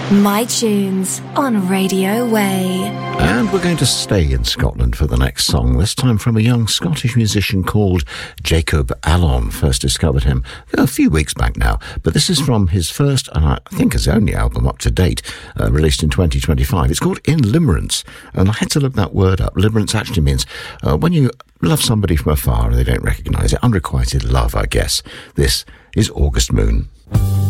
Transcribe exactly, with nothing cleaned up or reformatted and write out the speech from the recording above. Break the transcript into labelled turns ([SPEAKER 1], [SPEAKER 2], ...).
[SPEAKER 1] My Tunes on Radio Way.
[SPEAKER 2] And we're going to stay in Scotland for the next song, this time from a young Scottish musician called Jacob Allon. First discovered him a few weeks back now, but this is from his first, and I think his only album up to date, uh, released in twenty twenty-five. It's called In Limerence, and I had to look that word up. Limerence actually means uh, when you love somebody from afar and they don't recognise it. Unrequited love, I guess. This is August Moon.